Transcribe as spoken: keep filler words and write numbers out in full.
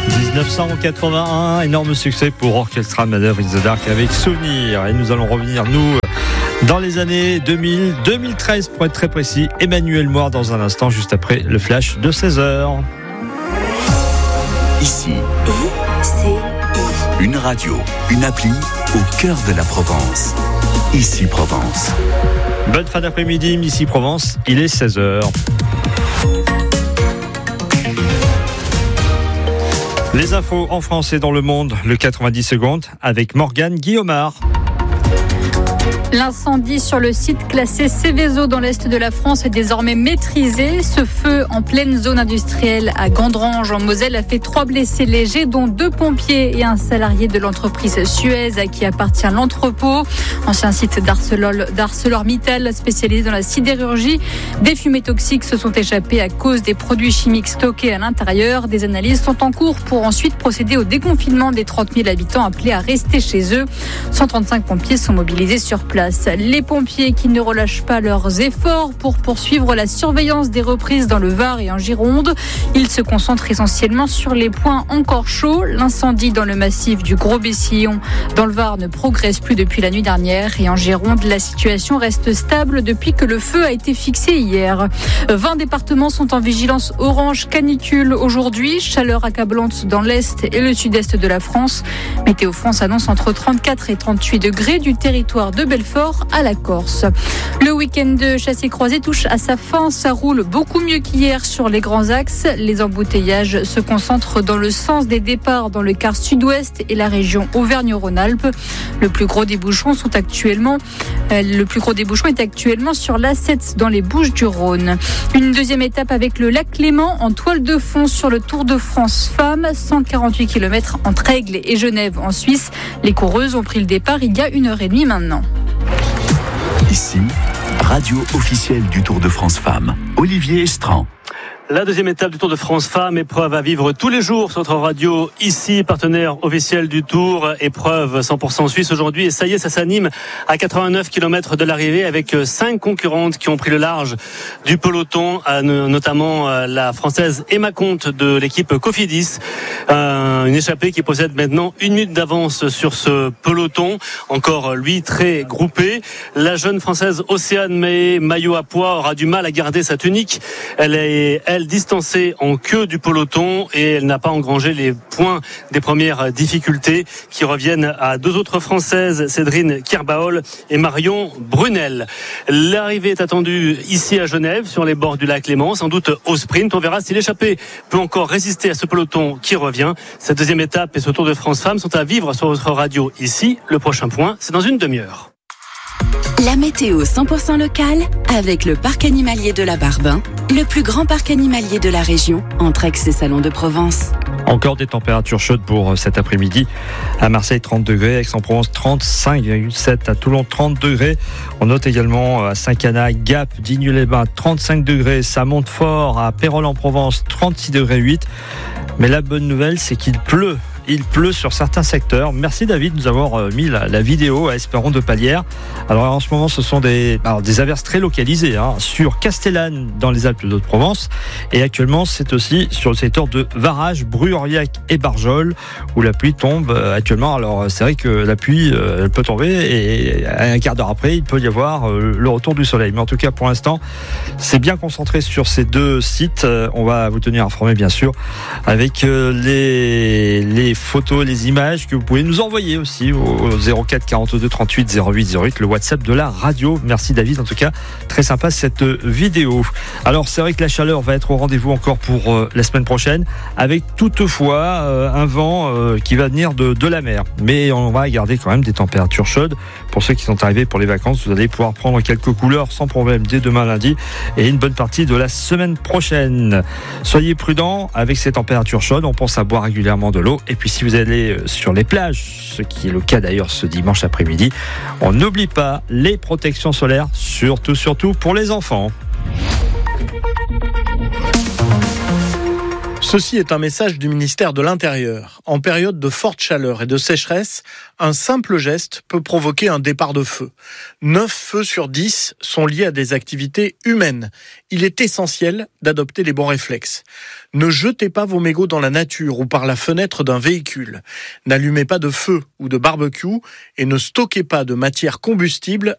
dix-neuf cent quatre-vingt-un, énorme succès pour Orchestra Manœuvre in the Dark avec Souvenir. Et nous allons revenir, nous, dans les années deux mille, deux mille treize pour être très précis. Emmanuel Moir dans un instant, juste après le flash de seize heures. Ici, I C I. Une radio, une appli au cœur de la Provence. Ici Provence. Bonne fin d'après-midi, Ici Provence, il est seize heures. Les infos en France et dans le monde, le quatre-vingt-dix secondes avec Morgane Guillaumard. L'incendie sur le site classé Céveso dans l'est de la France est désormais maîtrisé. Ce feu en pleine zone industrielle à Gandrange en Moselle a fait trois blessés légers, dont deux pompiers et un salarié de l'entreprise Suez à qui appartient l'entrepôt. Ancien site d'Arcelor, d'ArcelorMittal spécialisé dans la sidérurgie. Des fumées toxiques se sont échappées à cause des produits chimiques stockés à l'intérieur. Des analyses sont en cours pour ensuite procéder au déconfinement des trente mille habitants appelés à rester chez eux. cent trente-cinq pompiers sont mobilisés sur place. Les pompiers qui ne relâchent pas leurs efforts pour poursuivre la surveillance des reprises dans le Var et en Gironde. Ils se concentrent essentiellement sur les points encore chauds. L'incendie dans le massif du Gros-Bessillon dans le Var ne progresse plus depuis la nuit dernière. Et en Gironde, la situation reste stable depuis que le feu a été fixé hier. vingt départements sont en vigilance orange canicule aujourd'hui. Chaleur accablante dans l'est et le sud-est de la France. Météo France annonce entre trente-quatre et trente-huit degrés du territoire de Belfort à la Corse. Le week-end de chassé-croisé touche à sa fin. Ça roule beaucoup mieux qu'hier sur les grands axes. Les embouteillages se concentrent dans le sens des départs dans le quart sud-ouest et la région Auvergne-Rhône-Alpes. Le plus gros des bouchons sont actuellement, euh, le plus gros des bouchons est actuellement sur l'A sept dans les Bouches-du-Rhône. Une deuxième étape avec le lac Léman en toile de fond sur le Tour de France Femmes. cent quarante-huit kilomètres entre Aigle et Genève en Suisse. Les coureuses ont pris le départ il y a une heure et demie maintenant. Ici, radio officielle du Tour de France Femmes. Olivier Estran. La deuxième étape du Tour de France Femmes, épreuve à vivre tous les jours sur notre radio, ici, partenaire officiel du Tour, épreuve cent pour cent suisse aujourd'hui. Et ça y est, ça s'anime à quatre-vingt-neuf kilomètres de l'arrivée avec cinq concurrentes qui ont pris le large du peloton, notamment la française Emma Comte de l'équipe Cofidis. Euh, une échappée qui possède maintenant une minute d'avance sur ce peloton, encore lui très groupé. La jeune française Océane Mahé, maillot à pois, aura du mal à garder sa tunique. Elle est, elle, distancée en queue du peloton et elle n'a pas engrangé les points des premières difficultés qui reviennent à deux autres françaises, Cédrine Kerbaol et Marion Brunel. L'arrivée est attendue ici à Genève sur les bords du lac Léman, sans doute au sprint. On verra si l'échappée peut encore résister à ce peloton qui revient. Cette deuxième étape et ce Tour de France Femmes sont à vivre sur votre radio ici. Le prochain point, c'est dans une demi-heure. La météo cent pour cent locale avec le parc animalier de la Barbin, le plus grand parc animalier de la région, entre Aix et Salon de Provence. Encore des températures chaudes pour cet après-midi. À Marseille, trente degrés. Aix-en-Provence, trente-cinq virgule sept. À Toulon, trente degrés. On note également à Saint-Cana, Gap, Digne-les-Bains, trente-cinq degrés. Ça monte fort à Pérols-en-Provence, trente-six degrés huit. Mais la bonne nouvelle, c'est qu'il pleut. Il pleut sur certains secteurs. Merci David de nous avoir mis la, la vidéo à Espéron de Palière. Alors en ce moment, ce sont des, alors, des averses très localisées hein, sur Castellane dans les Alpes d'Haute-Provence. Et actuellement, c'est aussi sur le secteur de Varage, Bru-Aurillac et Barjol où la pluie tombe actuellement. Alors c'est vrai que la pluie euh, elle peut tomber et un quart d'heure après, il peut y avoir euh, le retour du soleil. Mais en tout cas, pour l'instant, c'est bien concentré sur ces deux sites. Euh, on va vous tenir informé bien sûr avec euh, les, les photos, les images que vous pouvez nous envoyer aussi au zéro quatre quarante-deux trente-huit zéro huit zéro huit, le WhatsApp de la radio. Merci David, en tout cas très sympa cette vidéo. Alors c'est vrai que la chaleur va être au rendez-vous encore pour euh, la semaine prochaine, avec toutefois euh, un vent euh, qui va venir de, de la mer, mais on va garder quand même des températures chaudes. Pour ceux qui sont arrivés pour les vacances, vous allez pouvoir prendre quelques couleurs sans problème dès demain lundi et une bonne partie de la semaine prochaine. Soyez prudents avec ces températures chaudes, on pense à boire régulièrement de l'eau. Et puis si vous allez sur les plages, ce qui est le cas d'ailleurs ce dimanche après-midi, on n'oublie pas les protections solaires, surtout surtout pour les enfants. Ce Ceci est un message du ministère de l'Intérieur. En période de forte chaleur et de sécheresse, un simple geste peut provoquer un départ de feu. neuf feux sur dix sont liés à des activités humaines. Il est essentiel d'adopter les bons réflexes. Ne jetez pas vos mégots dans la nature ou par la fenêtre d'un véhicule. N'allumez pas de feu ou de barbecue et ne stockez pas de matière combustible